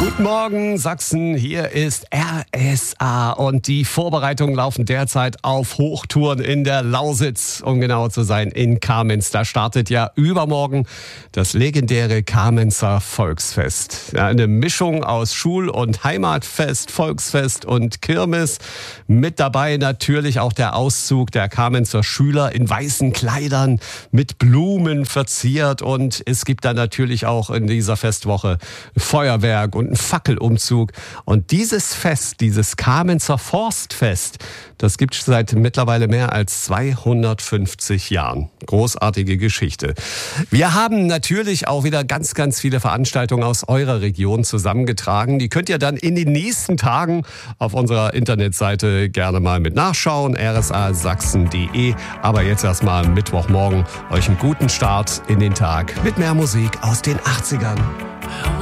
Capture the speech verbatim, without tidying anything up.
Guten Morgen, Sachsen. Hier ist R S A und die Vorbereitungen laufen derzeit auf Hochtouren in der Lausitz, um genau zu sein, in Kamenz. Da startet ja übermorgen das legendäre Kamenzer Volksfest. Ja, eine Mischung aus Schul- und Heimatfest, Volksfest und Kirmes. Mit dabei natürlich auch der Auszug der Kamenzer Schüler in weißen Kleidern mit Blumen verziert. Und es gibt dann natürlich auch in dieser Festwoche Feuerwerk und Fackelumzug. Und dieses Fest, dieses Kamenzer Forstfest, das gibt es seit mittlerweile mehr als zweihundertfünfzig Jahren. Großartige Geschichte. Wir haben natürlich auch wieder ganz, ganz viele Veranstaltungen aus eurer Region zusammengetragen. Die könnt ihr dann in den nächsten Tagen auf unserer Internetseite gerne mal mit nachschauen, r s a sachsen punkt d e. Aber jetzt erstmal Mittwochmorgen euch einen guten Start in den Tag mit mehr Musik aus den achtzigern.